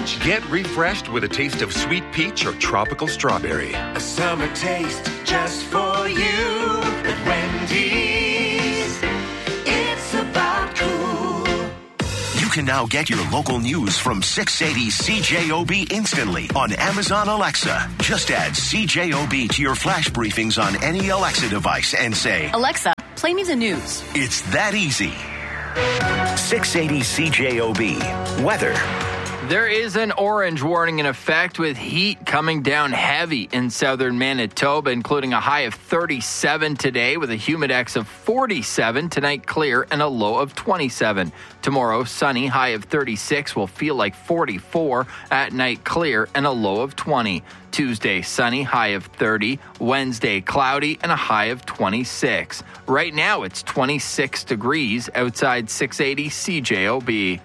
Get refreshed with a taste of sweet peach or tropical strawberry. A summer taste just for you at Wendy's. It's about cool. You can now get your local news from 680 CJOB instantly on Amazon Alexa. Just add CJOB to your flash briefings on any Alexa device and say, Alexa, play me the news. It's that easy. 680 CJOB. Weather. There is an orange warning in effect with heat coming down heavy in southern Manitoba, including a high of 37 today with a humidex of 47. Tonight, clear and a low of 27. Tomorrow, sunny, high of 36, will feel like 44. At night, clear and a low of 20. Tuesday, sunny, high of 30. Wednesday, cloudy and a high of 26. Right now, it's 26 degrees outside 680 CJOB.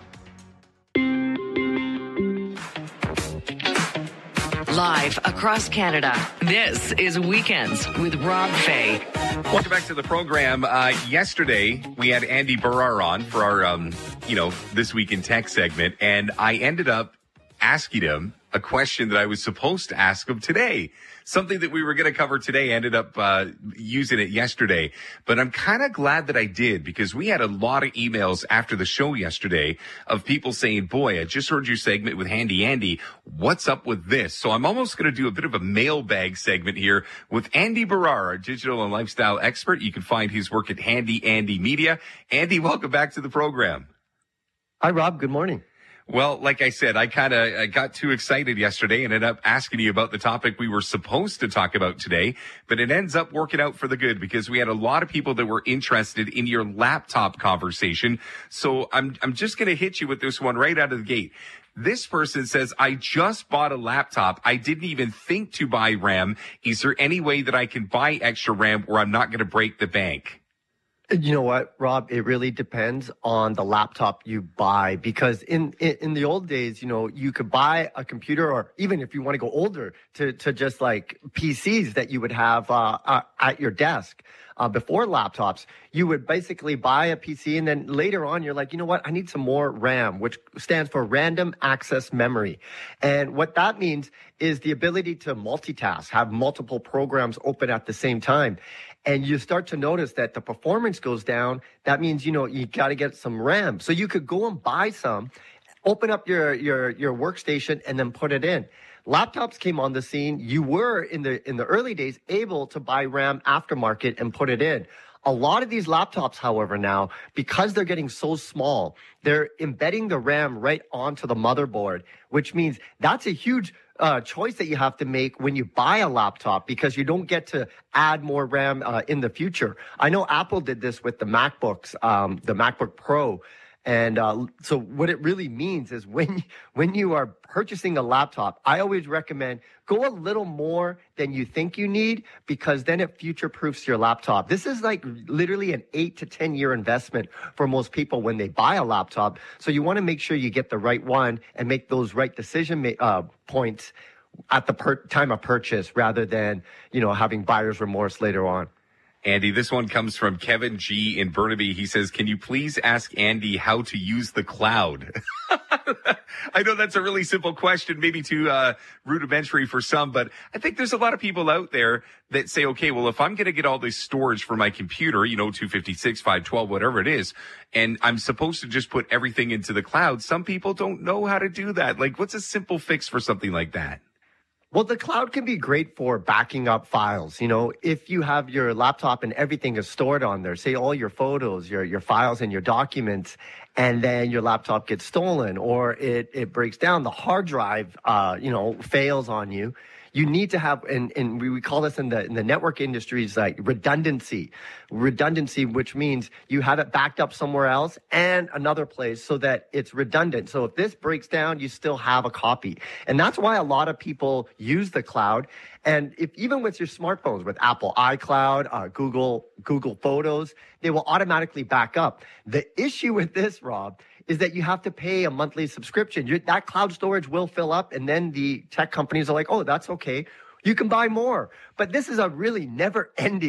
Live across Canada, this is Weekends with Rob Fay. Welcome back to the program. Yesterday, we had Andy Barrar on for our, This Week in Tech segment, and I ended up asking him a question that I was supposed to ask him today. Something that we were going to cover today, ended up using it yesterday. But I'm kind of glad that I did, because we had a lot of emails after the show yesterday of people saying, boy, I just heard your segment with Handy Andy. What's up with this? So I'm almost going to do a bit of a mailbag segment here with Andy Barrar, our digital and lifestyle expert. You can find his work at Handy Andy Media. Andy, welcome back to the program. Hi, Rob. Good morning. Well, like I said, I got too excited yesterday and ended up asking you about the topic we were supposed to talk about today, but it ends up working out for the good, because we had a lot of people that were interested in your laptop conversation. So I'm just going to hit you with this one right out of the gate. This person says, I just bought a laptop. I didn't even think to buy RAM. Is there any way that I can buy extra RAM where I'm not going to break the bank? You know what, Rob? It really depends on the laptop you buy, because in the old days, you could buy a computer, or even if you want to go older, to just like PCs that you would have at your desk. Before laptops, you would basically buy a PC, and then later on, you're like, you know what? I need some more RAM, which stands for Random Access Memory. And what that means is the ability to multitask, have multiple programs open at the same time. And you start to notice that the performance goes down. That means, you got to get some RAM. So you could go and buy some, open up your workstation, and then put it in. Laptops came on the scene. You were in the early days able to buy RAM aftermarket and put it in. A lot of these laptops, however, now, because they're getting so small, they're embedding the RAM right onto the motherboard, which means that's a huge choice that you have to make when you buy a laptop, because you don't get to add more RAM in the future. I know Apple did this with the MacBooks, the MacBook Pro. And so what it really means is when you are purchasing a laptop, I always recommend go a little more than you think you need, because then it future-proofs your laptop. This is like literally an 8 to 10 year investment for most people when they buy a laptop. So you want to make sure you get the right one and make those right decision points at the time of purchase, rather than, having buyer's remorse later on. Andy, this one comes from Kevin G. in Burnaby. He says, can you please ask Andy how to use the cloud? I know that's a really simple question, maybe too rudimentary for some, but I think there's a lot of people out there that say, okay, well, if I'm going to get all this storage for my computer, 256, 512, whatever it is, and I'm supposed to just put everything into the cloud, some people don't know how to do that. Like, what's a simple fix for something like that? Well, the cloud can be great for backing up files. If you have your laptop and everything is stored on there, say all your photos, your files and your documents, and then your laptop gets stolen or it breaks down, the hard drive, fails on you. You need to have, and we call this in the network industries, like redundancy, which means you have it backed up somewhere else and another place so that it's redundant. So if this breaks down, you still have a copy. And that's why a lot of people use the cloud. And even with your smartphones, with Apple iCloud, Google Photos, they will automatically back up. The issue with this, Rob, is that you have to pay a monthly subscription. That cloud storage will fill up, and then the tech companies are like, oh, that's okay. You can buy more. But this is a really never-ending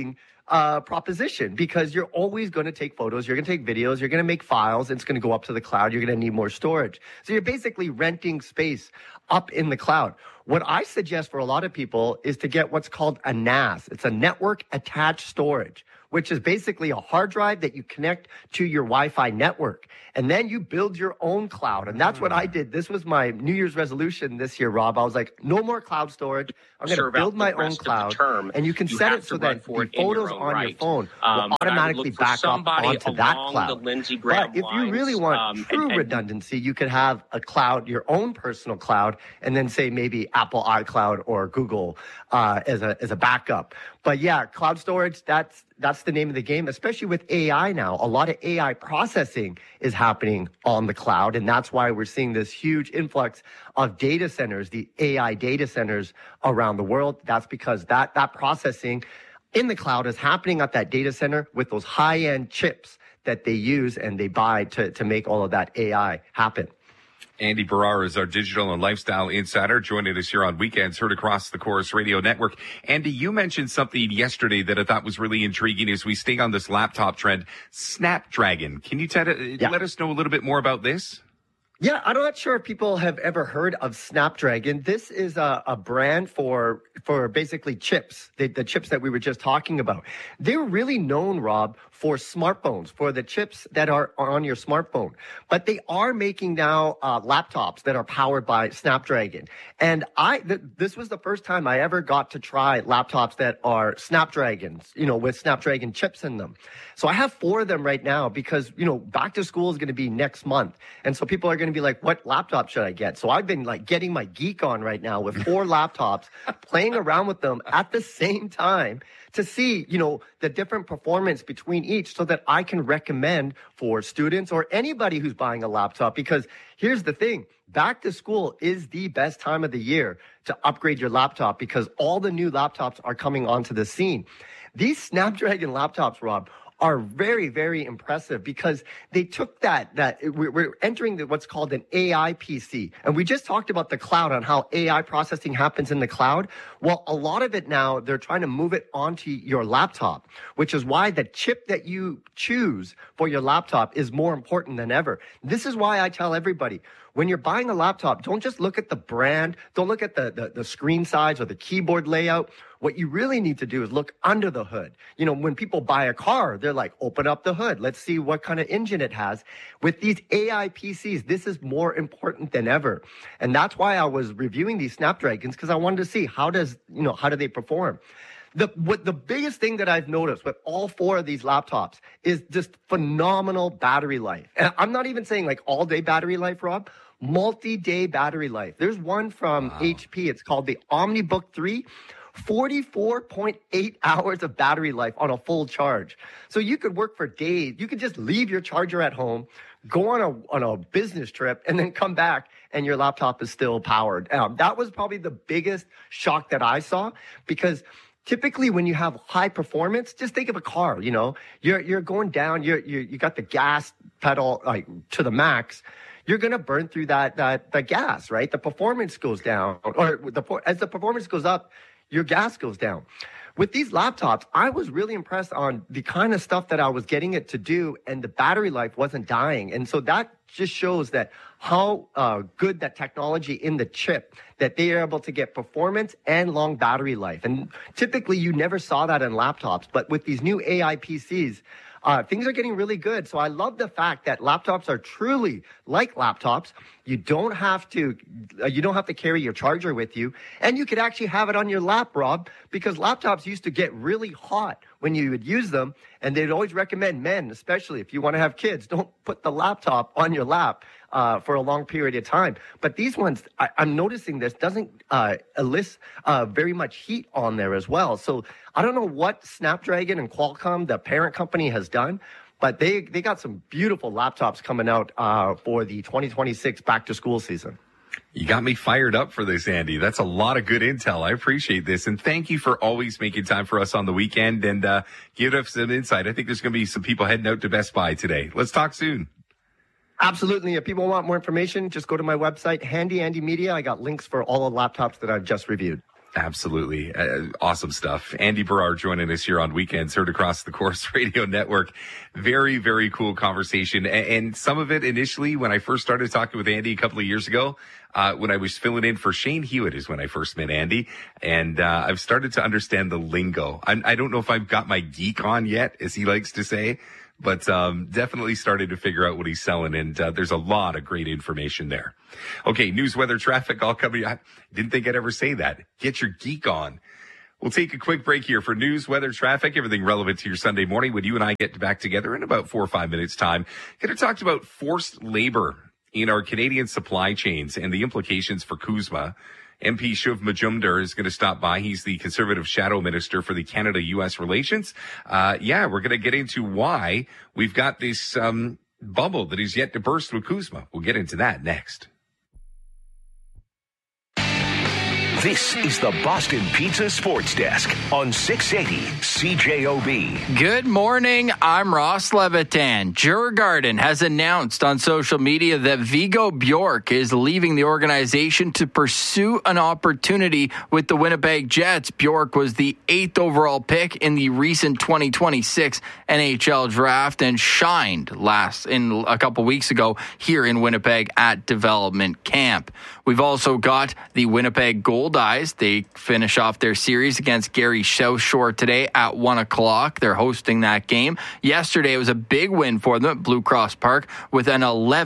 proposition because you're always going to take photos, you're going to take videos, you're going to make files, it's going to go up to the cloud, you're going to need more storage. So you're basically renting space up in the cloud. What I suggest for a lot of people is to get what's called a NAS. It's a network attached storage, which is basically a hard drive that you connect to your Wi-Fi network. And then you build your own cloud. And that's what I did. This was my New Year's resolution this year, Rob. I was like, no more cloud storage. I'm going to build my own cloud. And you can set it so that the photos on your phone will automatically back up onto that cloud. But if you really want true redundancy, you could have a cloud, your own personal cloud, and then say maybe Apple iCloud or Google as a backup. But yeah, cloud storage, that's the name of the game, especially with AI now. A lot of AI processing is happening on the cloud, and that's why we're seeing this huge influx of data centers, the AI data centers around the world. That's because that processing in the cloud is happening at that data center with those high-end chips that they use and they buy to make all of that AI happen. Andy Barrar is our digital and lifestyle insider, joining us here on Weekends, heard across the Chorus Radio Network. Andy, you mentioned something yesterday that I thought was really intriguing as we stay on this laptop trend, Snapdragon. Can you let us know a little bit more about this? Yeah, I'm not sure if people have ever heard of Snapdragon. This is a brand for basically chips, the chips that we were just talking about. They're really known, Rob, for smartphones, for the chips that are on your smartphone. But they are making now laptops that are powered by Snapdragon. And this was the first time I ever got to try laptops that are Snapdragons, with Snapdragon chips in them. So I have 4 of them right now because, back to school is going to be next month. And so people are going to be like, what laptop should I get? So I've been getting my geek on right now with 4 laptops, playing around with them at the same time to see, the different performance between each so that I can recommend for students or anybody who's buying a laptop. Because here's the thing, back to school is the best time of the year to upgrade your laptop because all the new laptops are coming onto the scene. These Snapdragon laptops, Rob, are very, very impressive because they took we're entering what's called an AI PC. And we just talked about the cloud on how AI processing happens in the cloud. Well, a lot of it now, they're trying to move it onto your laptop, which is why the chip that you choose for your laptop is more important than ever. This is why I tell everybody, when you're buying a laptop, don't just look at the brand, don't look at the screen size or the keyboard layout. What you really need to do is look under the hood. When people buy a car, they're like, open up the hood. Let's see what kind of engine it has. With these AI PCs, this is more important than ever. And that's why I was reviewing these Snapdragons because I wanted to see how do they perform. The biggest thing that I've noticed with all 4 of these laptops is just phenomenal battery life. And I'm not even saying all day battery life, Rob. Multi-day battery life. There's one from HP. It's called the OmniBook 3. 44.8 hours of battery life on a full charge. So you could work for days. You could just leave your charger at home, go on a business trip, and then come back and your laptop is still powered. That was probably the biggest shock that I saw because typically when you have high performance, just think of a car, you're going down, you got the gas pedal to the max. You're going to burn through that gas, right? The performance goes down as the performance goes up, your gas goes down. With these laptops, I was really impressed on the kind of stuff that I was getting it to do, and the battery life wasn't dying. And so that just shows that how good that technology in the chip, that they are able to get performance and long battery life. And typically, you never saw that in laptops. But with these new AI PCs, things are getting really good. So I love the fact that laptops are truly like laptops. You don't have to carry your charger with you, and you could actually have it on your lap, Rob, because laptops used to get really hot when you would use them, and they'd always recommend men, especially if you want to have kids, don't put the laptop on your lap for a long period of time. But these ones, I'm noticing this doesn't elicit very much heat on there as well. So I don't know what Snapdragon and Qualcomm, the parent company, has done, but they got some beautiful laptops coming out for the 2026 back-to-school season. You got me fired up for this, Andy. That's a lot of good intel. I appreciate this. And thank you for always making time for us on the weekend and give us some insight. I think there's going to be some people heading out to Best Buy today. Let's talk soon. Absolutely. If people want more information, just go to my website, Handy Andy Media. I got links for all the laptops that I've just reviewed. Absolutely. Awesome stuff. Andy Barrar joining us here on Weekends, heard across the Corus Radio Network. Very, very cool conversation. And some of it initially, when I first started talking with Andy a couple of years ago, when I was filling in for Shane Hewitt is when I first met Andy. And I've started to understand the lingo. I don't know if I've got my geek on yet, as he likes to say, but definitely started to figure out what he's selling. And there's a lot of great information there. Okay, news, weather, traffic, all coming. I didn't think I'd ever say that. Get your geek on. We'll take a quick break here for news, weather, traffic, everything relevant to your Sunday morning when you and I get back together in about 4 or 5 minutes' time. Going to talk about forced labor in our Canadian supply chains and the implications for CUSMA. MP Shiv Majumdar is going to stop by. He's the Conservative Shadow Minister for the Canada-U.S. relations. We're going to get into why we've got this bubble that is yet to burst with CUSMA. We'll get into that next. This is the Boston Pizza Sports Desk on 680 CJOB. Good morning. I'm Ross Levitan. Djurgården has announced on social media that Viggo Bjork is leaving the organization to pursue an opportunity with the Winnipeg Jets. Bjork was the 8th overall pick in the recent 2026 NHL draft and shined a couple weeks ago here in Winnipeg at development camp. We've also got the Winnipeg Goldeyes. They finish off their series against Gary South Shore today at 1 o'clock. They're hosting that game. Yesterday, it was a big win for them at Blue Cross Park with an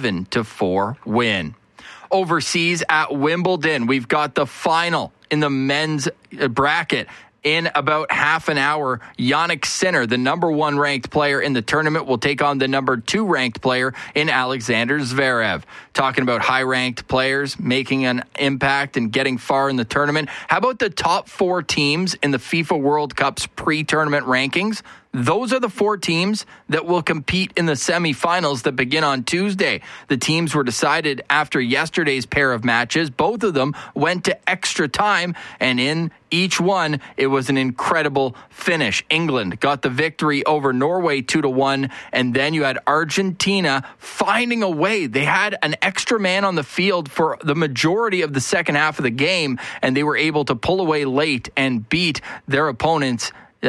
11-4 win. Overseas at Wimbledon, we've got the final in the men's bracket. In about half an hour, Jannik Sinner, the number 1 ranked player in the tournament, will take on the number 2 ranked player in Alexander Zverev. Talking about high-ranked players making an impact and getting far in the tournament. How about the top 4 teams in the FIFA World Cup's pre-tournament rankings? Those are the 4 teams that will compete in the semifinals that begin on Tuesday. The teams were decided after yesterday's pair of matches. Both of them went to extra time, and in each one, it was an incredible finish. England got the victory over Norway 2-1, and then you had Argentina finding a way. They had an extra man on the field for the majority of the second half of the game, and they were able to pull away late and beat their opponents.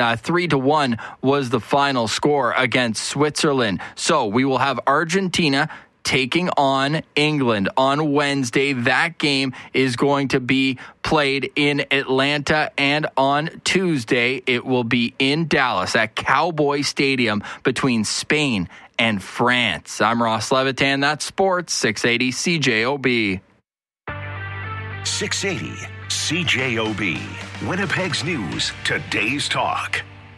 3-1 was the final score against Switzerland. So we will have Argentina taking on England on Wednesday. That game is going to be played in Atlanta, and on Tuesday it will be in Dallas at Cowboy Stadium between Spain and France. I'm Ross Levitan. That's Sports 680 CJOB. 680 CJOB. Winnipeg's news, today's talk.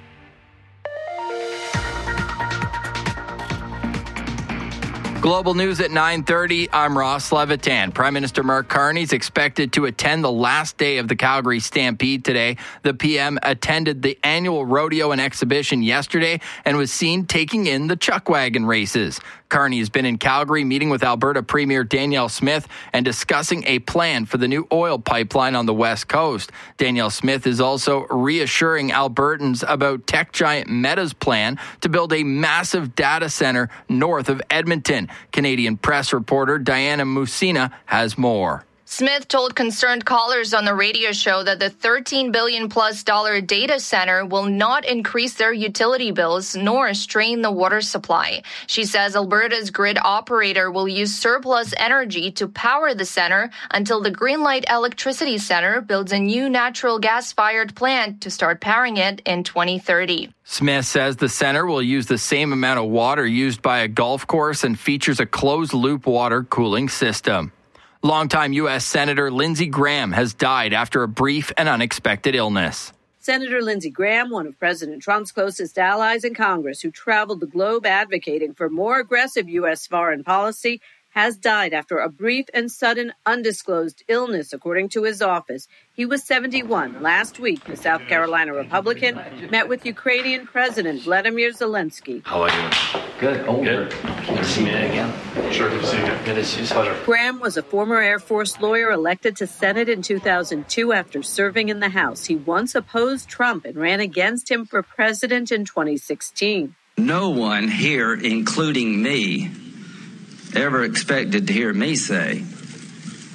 Global news at 9:30. I'm Ross Levitan. Prime Minister Mark Carney is expected to attend the last day of the Calgary Stampede today. The PM attended the annual rodeo and exhibition yesterday and was seen taking in the chuck wagon races. Carney has been in Calgary meeting with Alberta Premier Danielle Smith and discussing a plan for the new oil pipeline on the West Coast. Danielle Smith is also reassuring Albertans about tech giant Meta's plan to build a massive data center north of Edmonton. Canadian press reporter Diana Musina has more. Smith told concerned callers on the radio show that the $13 billion+ data center will not increase their utility bills nor strain the water supply. She says Alberta's grid operator will use surplus energy to power the center until the Greenlight Electricity Center builds a new natural gas-fired plant to start powering it in 2030. Smith says the center will use the same amount of water used by a golf course and features a closed-loop water cooling system. Longtime U.S. Senator Lindsey Graham has died after a brief and unexpected illness. Senator Lindsey Graham, one of President Trump's closest allies in Congress, who traveled the globe advocating for more aggressive U.S. foreign policy, has died after a brief and sudden undisclosed illness, according to his office. He was 71. Last week, the South Carolina Republican met with Ukrainian President Vladimir Zelensky. How are you? Good. Good. Good to see you again. Sure, good to see you. Good to see you. Pleasure. Graham was a former Air Force lawyer elected to Senate in 2002 after serving in the House. He once opposed Trump and ran against him for president in 2016. No one here, including me, ever expected to hear me say,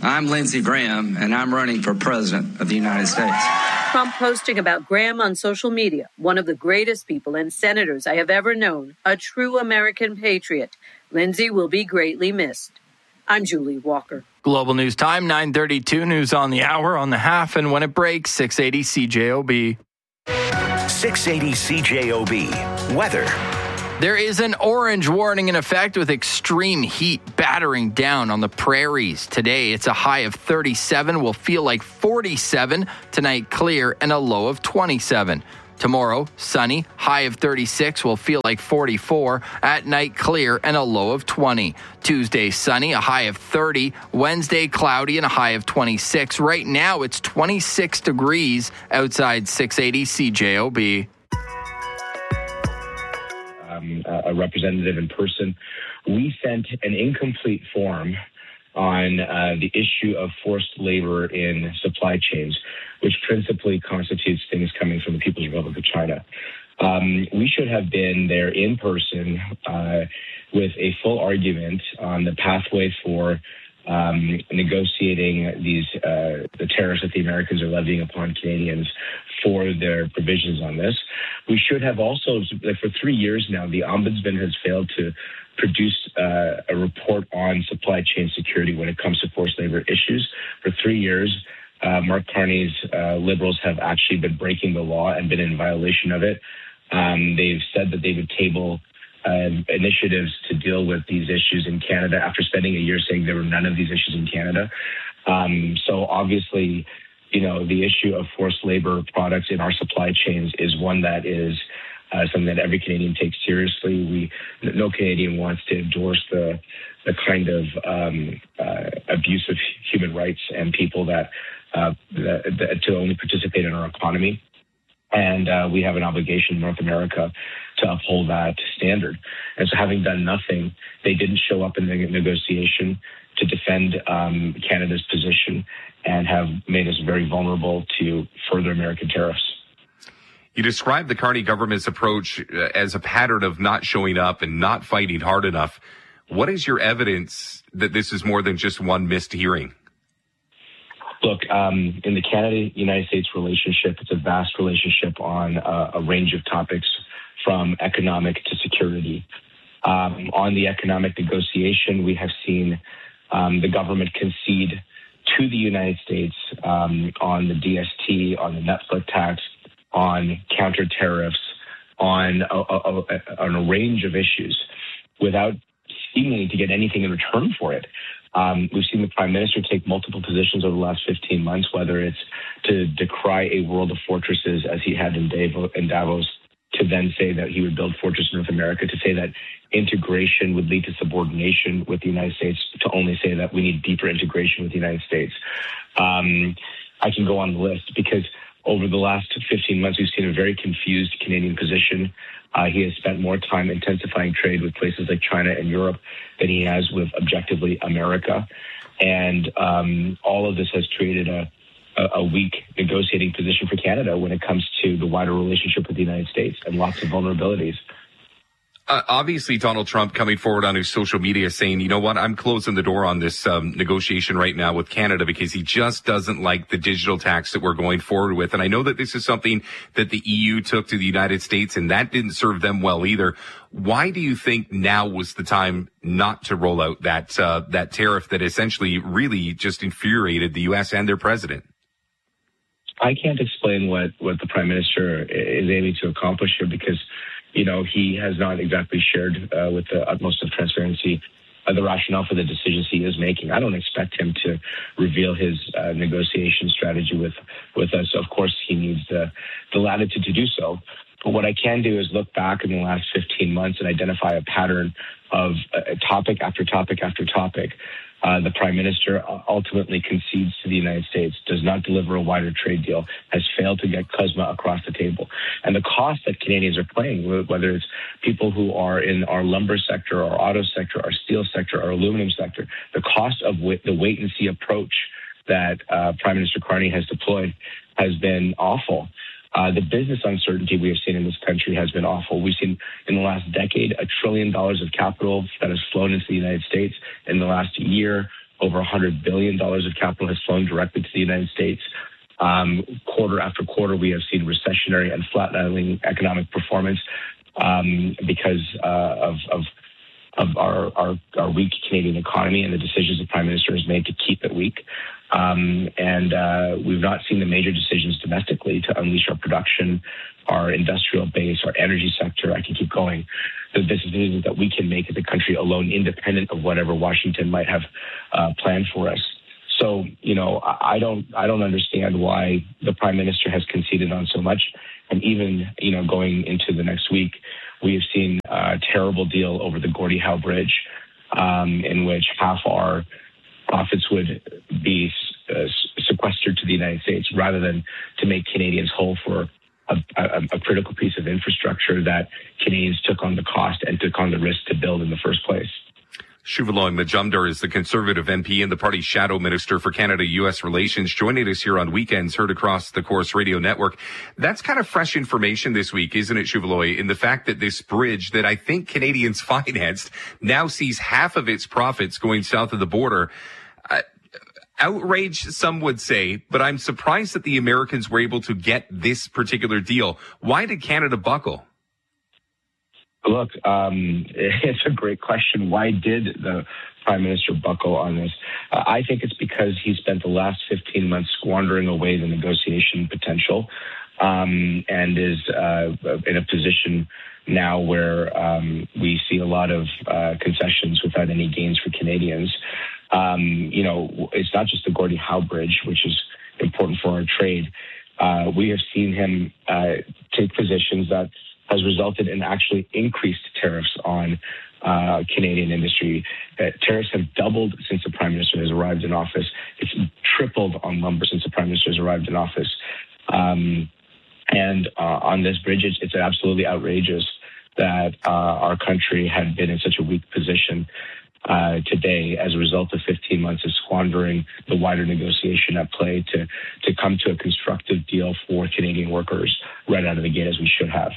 I'm Lindsey Graham, and I'm running for president of the United States. Trump posting about Graham on social media, one of the greatest people and senators I have ever known, a true American patriot. Lindsey will be greatly missed. I'm Julie Walker. Global News Time, 9:32, news on the hour, on the half, and when it breaks, 680 CJOB. 680 CJOB. Weather. There is an orange warning in effect with extreme heat battering down on the prairies. Today, it's a high of 37, will feel like 47. Tonight, clear and a low of 27. Tomorrow, sunny, high of 36, will feel like 44. At night, clear and a low of 20. Tuesday, sunny, a high of 30. Wednesday, cloudy and a high of 26. Right now, it's 26 degrees outside 680 CJOB. A representative in person. We sent an incomplete form on the issue of forced labor in supply chains, which principally constitutes things coming from the People's Republic of China. We should have been there in person with a full argument on the pathway for negotiating these the tariffs that the Americans are levying upon Canadians for their provisions on this. We should have also, for 3 years now, the Ombudsman has failed to produce a report on supply chain security when it comes to forced labor issues. For 3 years, Mark Carney's Liberals have actually been breaking the law and been in violation of it. They've said that they would table initiatives to deal with these issues in Canada after spending a year saying there were none of these issues in Canada. So obviously, the issue of forced labor products in our supply chains is one that is something that every Canadian takes seriously. No Canadian wants to endorse the kind of abuse of human rights and people that to only participate in our economy. And we have an obligation in North America to uphold that standard. And so having done nothing, they didn't show up in the negotiation to defend Canada's position and have made us very vulnerable to further American tariffs. You described the Carney government's approach as a pattern of not showing up and not fighting hard enough. What is your evidence that this is more than just one missed hearing? Look, in the Canada-United States relationship, it's a vast relationship on a range of topics from economic to security. On the economic negotiation, we have seen the government concede to the United States on the DST, on the Netflix tax, on counter tariffs, on a range of issues without seeming to get anything in return for it. We've seen the Prime Minister take multiple positions over the last 15 months, whether it's to decry a world of fortresses as he had in Davos, to then say that he would build Fortress North America, to say that integration would lead to subordination with the United States, to only say that we need deeper integration with the United States. I can go on the list because over the last 15 months, we've seen a very confused Canadian position. He has spent more time intensifying trade with places like China and Europe than he has with, objectively, America. And all of this has created a weak negotiating position for Canada when it comes to the wider relationship with the United States and lots of vulnerabilities. Obviously, Donald Trump coming forward on his social media saying, you know what, I'm closing the door on this negotiation right now with Canada because he just doesn't like the digital tax that we're going forward with. And I know that this is something that the EU took to the United States, and that didn't serve them well either. Why do you think now was the time not to roll out that tariff that essentially really just infuriated the U.S. and their president? I can't explain what the Prime Minister is aiming to accomplish here because he has not exactly shared with the utmost of transparency the rationale for the decisions he is making. I don't expect him to reveal his negotiation strategy with us. Of course, he needs the latitude to do so. But what I can do is look back in the last 15 months and identify a pattern of topic after topic after topic. The Prime Minister ultimately concedes to the United States, does not deliver a wider trade deal, has failed to get CUSMA across the table. And the cost that Canadians are paying, whether it's people who are in our lumber sector, our auto sector, our steel sector, our aluminum sector, the cost of the wait-and-see approach that Prime Minister Carney has deployed has been awful. The business uncertainty we have seen in this country has been awful. We've seen in the last decade $1 trillion of capital that has flown into the United States. In the last year, Over $100 billion of capital has flown directly to the United States. Quarter after quarter, we have seen recessionary and flatlining economic performance because of our weak Canadian economy and the decisions the Prime Minister has made to keep it weak. And we've not seen the major decisions domestically to unleash our production, our industrial base, our energy sector. I can keep going. The decisions that we can make as a country alone, independent of whatever Washington might have planned for us. So, I don't understand why the Prime Minister has conceded on so much. And even, going into the next week, we have seen a terrible deal over the Gordie Howe Bridge, in which half our profits would be sequestered to the United States rather than to make Canadians whole for a critical piece of infrastructure that Canadians took on the cost and took on the risk to build in the first place. Shuvaloy Majumdar is the Conservative MP and the party's shadow minister for Canada-U.S. relations, joining us here on Weekends, heard across the Corus Radio Network. That's kind of fresh information this week, isn't it, Shuvaloy, in the fact that this bridge that I think Canadians financed now sees half of its profits going south of the border. Outrage, some would say, but I'm surprised that the Americans were able to get this particular deal. Why did Canada buckle? Look, it's a great question. Why did the Prime Minister buckle on this? I think it's because he spent the last 15 months squandering away the negotiation potential, and is in a position now where we see a lot of concessions without any gains for Canadians. It's not just the Gordie Howe Bridge, which is important for our trade. We have seen him take positions that has resulted in actually increased tariffs on Canadian industry. Tariffs have doubled since the Prime Minister has arrived in office. It's tripled on lumber since the Prime Minister has arrived in office. And on this bridge, it's absolutely outrageous that our country had been in such a weak position today as a result of 15 months of squandering the wider negotiation at play to come to a constructive deal for Canadian workers right out of the gate, as we should have.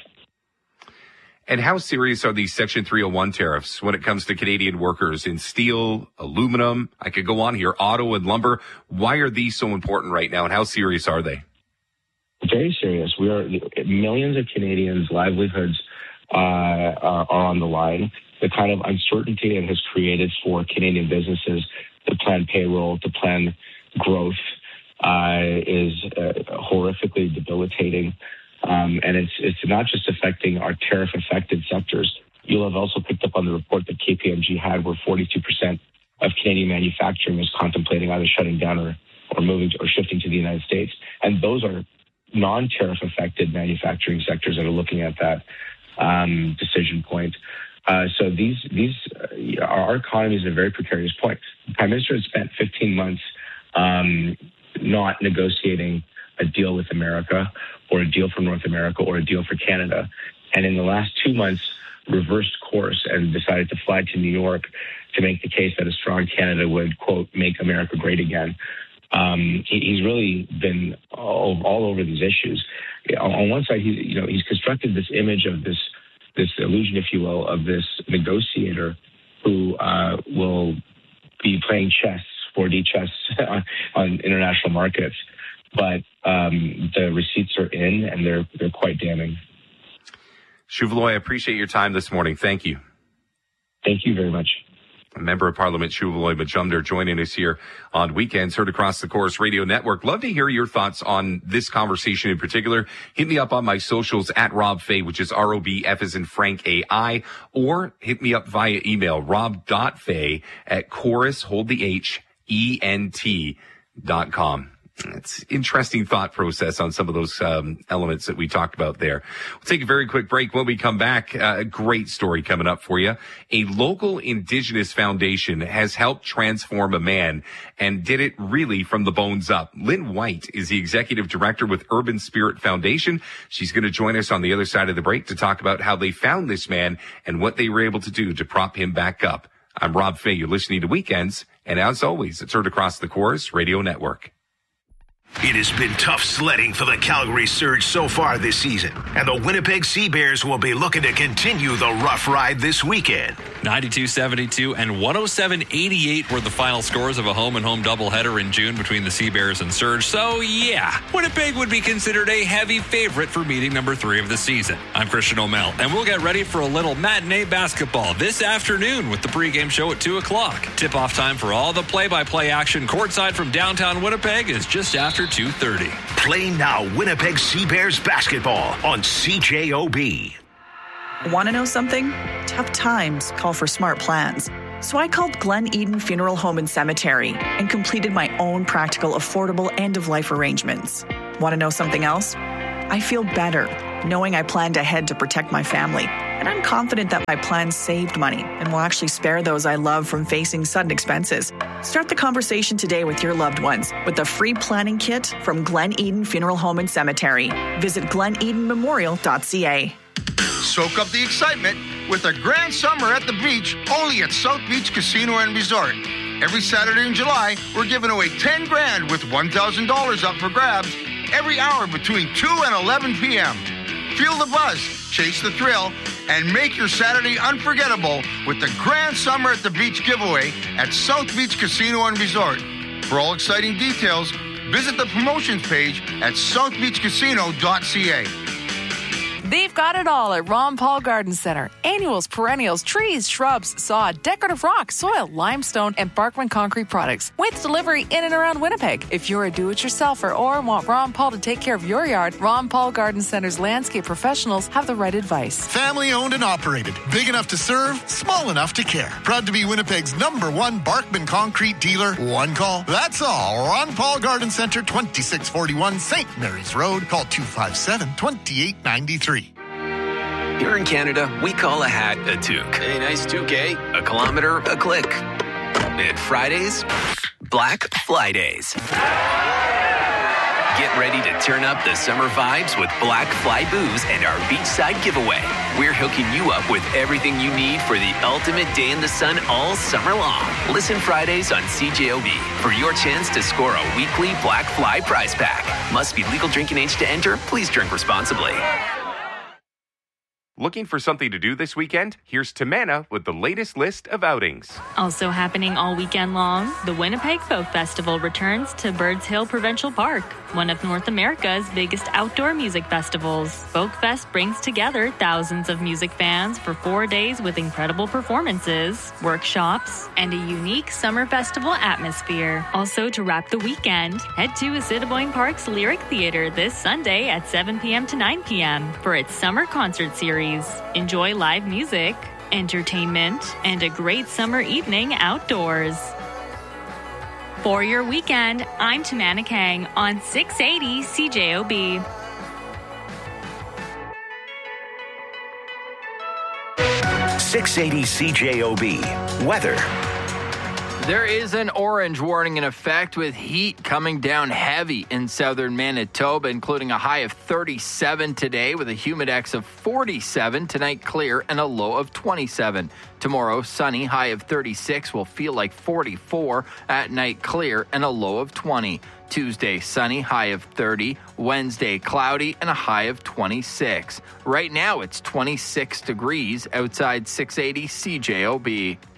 And how serious are these Section 301 tariffs when it comes to Canadian workers in steel, aluminum? I could go on here, auto and lumber. Why are these so important right now, and how serious are they? Very serious. Millions of Canadians' livelihoods are on the line. The kind of uncertainty it has created for Canadian businesses to plan payroll, to plan growth, is horrifically debilitating. And it's not just affecting our tariff-affected sectors. You'll have also picked up on the report that KPMG had, where 42% of Canadian manufacturing is contemplating either shutting down or moving or shifting to the United States. And those are non-tariff affected manufacturing sectors that are looking at that decision point. So our economy is in a very precarious point. The Prime Minister has spent 15 months not negotiating a deal with America or a deal for North America or a deal for Canada. And in the last 2 months, reversed course and decided to fly to New York to make the case that a strong Canada would, quote, make America great again. He's really been all over these issues. On one side, he's constructed this image of this illusion, if you will, of this negotiator who will be playing chess, 4D chess on international markets. But the receipts are in, and they're quite damning. Shuvaloy, I appreciate your time this morning. Thank you. Thank you very much. A member of Parliament, Shuvaloy Majumdar, joining us here on Weekends, heard across the Corus Radio Network. Love to hear your thoughts on this conversation in particular. Hit me up on my socials at Rob Fay, which is ROB, F as in Frank, AI, or hit me up via email, rob.fay@Corus, hold the H, ENT.com. It's interesting thought process on some of those elements that we talked about there. We'll take a very quick break. When we come back, a great story coming up for you. A local Indigenous foundation has helped transform a man and did it really from the bones up. Lynn White is the executive director with Urban Spirit Foundation. She's going to join us on the other side of the break to talk about how they found this man and what they were able to do to prop him back up. I'm Rob Fay. You're listening to Weekends. And as always, it's heard across the Corus Radio Network. It has been tough sledding for the Calgary Surge so far this season, and the Winnipeg Sea Bears will be looking to continue the rough ride this weekend. 92-72, and 107-88 were the final scores of a home-and-home doubleheader in June between the Sea Bears and Surge. So, yeah, Winnipeg would be considered a heavy favorite for meeting number 3 of the season. I'm Christian O'Mell, and we'll get ready for a little matinee basketball this afternoon with the pregame show at 2 o'clock. Tip-off time for all the play-by-play action courtside from downtown Winnipeg is just after 2:30. Play now Winnipeg Sea Bears basketball on CJOB. Want to know something? Tough times call for smart plans. So I called Glen Eden Funeral Home and Cemetery and completed my own practical, affordable end-of-life arrangements. Want to know something else? I feel better knowing I planned ahead to protect my family. And I'm confident that my plan saved money and will actually spare those I love from facing sudden expenses. Start the conversation today with your loved ones with a free planning kit from Glen Eden Funeral Home and Cemetery. Visit glenedenmemorial.ca. Soak up the excitement with a grand summer at the beach only at South Beach Casino and Resort. Every Saturday in July, we're giving away $10,000 with $1,000 up for grabs every hour between 2 and 11 p.m. Feel the buzz, chase the thrill, and make your Saturday unforgettable with the Grand Summer at the Beach giveaway at South Beach Casino and Resort. For all exciting details, visit the promotions page at southbeachcasino.ca. They've got it all at Ron Paul Garden Center. Annuals, perennials, trees, shrubs, sod, decorative rock, soil, limestone, and Barkman concrete products. With delivery in and around Winnipeg. If you're a do-it-yourselfer or want Ron Paul to take care of your yard, Ron Paul Garden Center's landscape professionals have the right advice. Family owned and operated. Big enough to serve, small enough to care. Proud to be Winnipeg's #1 Barkman concrete dealer. One call. That's all. Ron Paul Garden Center, 2641 St. Mary's Road. Call 257-2893. Here in Canada, we call a hat a toque. A nice toque, eh? A kilometer, a click. And Fridays, Black Fridays. Get ready to turn up the summer vibes with Black Fly Booze and our beachside giveaway. We're hooking you up with everything you need for the ultimate day in the sun all summer long. Listen Fridays on CJOB for your chance to score a weekly Black Fly prize pack. Must be legal drinking age to enter. Please drink responsibly. Looking for something to do this weekend? Here's Tamana with the latest list of outings. Also happening all weekend long, the Winnipeg Folk Festival returns to Birds Hill Provincial Park, one of North America's biggest outdoor music festivals. Folk Fest brings together thousands of music fans for 4 days with incredible performances, workshops, and a unique summer festival atmosphere. Also, to wrap the weekend, head to Assiniboine Park's Lyric Theatre this Sunday at 7 p.m. to 9 p.m. for its summer concert series. Enjoy live music, entertainment, and a great summer evening outdoors. For your weekend, I'm Tamana Kang on 680 CJOB. .680 CJOB. Weather. There is an orange warning in effect with heat coming down heavy in southern Manitoba, including a high of 37 today with a humidex of 47. Tonight, clear and a low of 27. Tomorrow, sunny, high of 36, will feel like 44. At night, clear and a low of 20. Tuesday, sunny, high of 30. Wednesday, cloudy and a high of 26. Right now, it's 26 degrees outside 680 CJOB.